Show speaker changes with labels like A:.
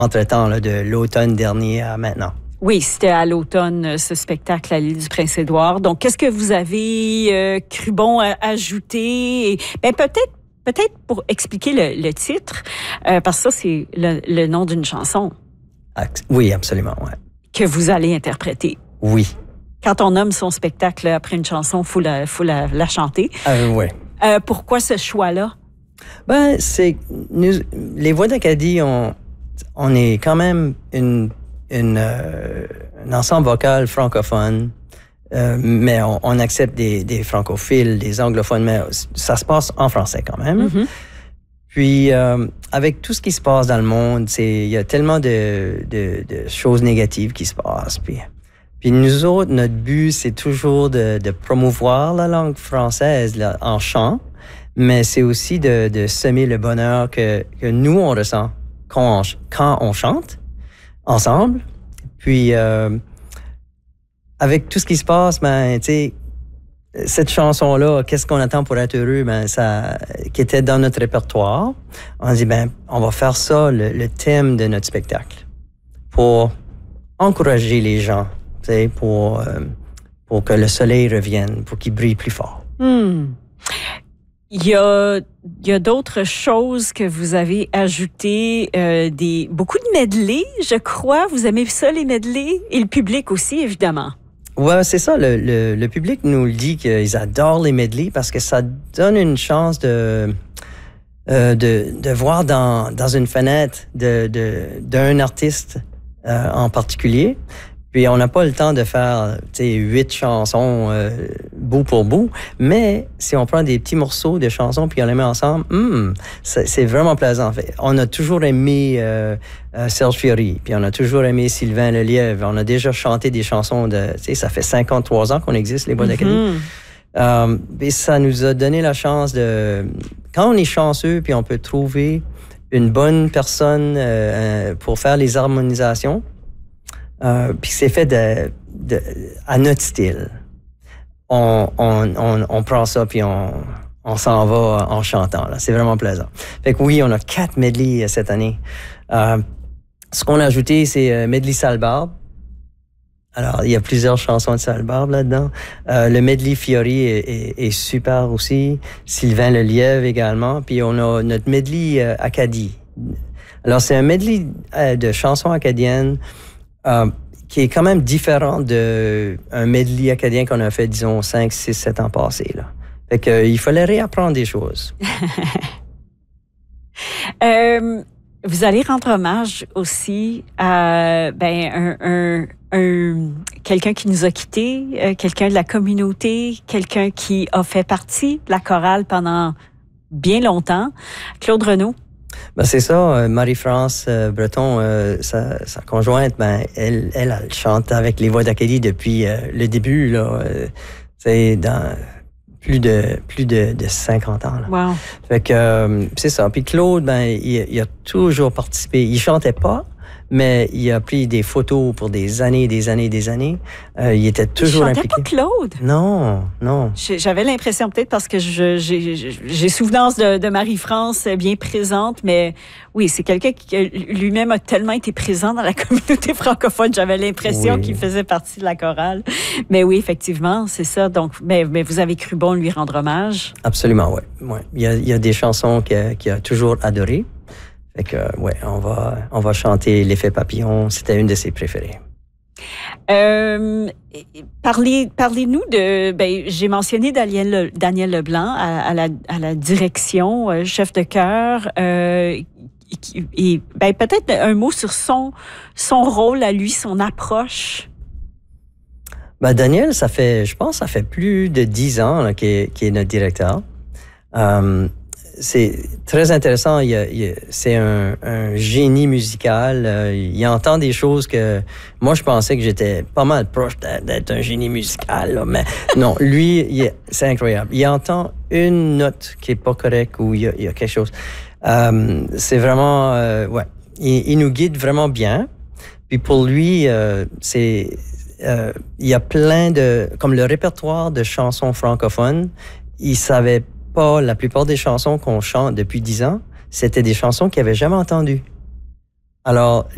A: entre-temps, là, de l'automne dernier à maintenant.
B: Oui, c'était à l'automne, ce spectacle à l'île du Prince-Édouard. Donc, qu'est-ce que vous avez cru bon à ajouter? Ben, peut-être pour expliquer le titre, parce que ça, c'est le nom d'une chanson.
A: Oui, absolument, ouais.
B: Que vous allez interpréter.
A: Oui.
B: Quand on nomme son spectacle après une chanson, faut la chanter.
A: Oui.
B: Pourquoi ce choix-là?
A: Ben, c'est nous, les Voix d'Acadie, on est quand même un ensemble vocal francophone, mais on accepte des francophiles, des anglophones, mais ça se passe en français quand même.
B: Mm-hmm.
A: Puis, avec tout ce qui se passe dans le monde, il y a tellement de choses négatives qui se passent. Puis nous autres, notre but, c'est toujours de promouvoir la langue française là, en chant, mais c'est aussi de semer le bonheur que nous, on ressent quand on chante ensemble. Puis, avec tout ce qui se passe, ben, tu sais, cette chanson-là, Qu'est-ce qu'on attend pour être heureux, ben, qui était dans notre répertoire, on dit, ben, on va faire ça, le thème de notre spectacle, pour encourager les gens, tu sais, pour que le soleil revienne, pour qu'il brille plus fort.
B: Il y a d'autres choses que vous avez ajoutées, beaucoup de medley, je crois. Vous aimez ça, les medley? Et le public aussi, évidemment.
A: Ouais, c'est ça. Le public nous le dit qu'ils adorent les medley parce que ça donne une chance de voir dans une fenêtre d'un artiste en particulier. Puis on n'a pas le temps de faire 8 chansons bout pour bout, mais si on prend des petits morceaux de chansons puis on les met ensemble, c'est vraiment plaisant. On a toujours aimé Serge Fiori, puis on a toujours aimé Sylvain Lelièvre. On a déjà chanté des chansons ça fait 53 ans qu'on existe, les Voix d'Acadie. Et ça nous a donné la chance quand on est chanceux puis on peut trouver une bonne personne pour faire les harmonisations, puis c'est fait à notre style. On prend ça puis on s'en va en chantant. Là. C'est vraiment plaisant. Fait que oui, on a 4 medley cette année. Ce qu'on a ajouté, c'est medley Salbarbe. Alors, il y a plusieurs chansons de Salbarbe là-dedans. Le medley Fiori est super aussi. Sylvain Lelièvre également. Puis on a notre medley Acadie. Alors, c'est un medley de chansons acadiennes qui est quand même différent d'un medley acadien qu'on a fait, disons, 5, 6, 7 ans passés. Là. Fait qu'il fallait réapprendre des choses.
B: Vous allez rendre hommage aussi à quelqu'un qui nous a quittés, quelqu'un de la communauté, quelqu'un qui a fait partie de la chorale pendant bien longtemps, Claude Renaud.
A: Ben c'est ça, Marie-France Breton, sa conjointe, ben elle chante avec les Voix d'Acadie depuis le début là, c'est dans plus de 50 ans là.
B: Wow.
A: Fait que c'est ça. Puis Claude, ben il a toujours participé. Il chantait pas, mais il a pris des photos pour des années. Il était toujours impliqué.
B: Il chantait pas Claude?
A: Non.
B: J'avais l'impression, peut-être parce que j'ai souvenance de Marie-France bien présente, mais oui, c'est quelqu'un qui lui-même a tellement été présent dans la communauté francophone. J'avais l'impression qu'il faisait partie de la chorale. Mais oui, effectivement, c'est ça. Donc, mais vous avez cru bon lui rendre hommage?
A: Absolument, oui. Ouais. Il y a des chansons qu'il a toujours adorées. Fait que, ouais, on va chanter L'effet papillon. C'était une de ses préférées.
B: Parlez-nous de... j'ai mentionné Daniel Leblanc à la direction, chef de chœur. Et peut-être un mot sur son rôle à lui, son approche.
A: Daniel, ça fait plus de 10 ans là, qu'il est notre directeur. C'est très intéressant. C'est un génie musical. Il entend des choses que moi, je pensais que j'étais pas mal proche d'être un génie musical. Là, mais non, lui, c'est incroyable. Il entend une note qui est pas correcte ou il y a quelque chose. C'est vraiment... Il nous guide vraiment bien. Puis pour lui, il y a plein comme le répertoire de chansons francophones, il savait pas, la plupart des chansons qu'on chante depuis 10 ans, c'était des chansons qu'il n'avait jamais entendues. Alors,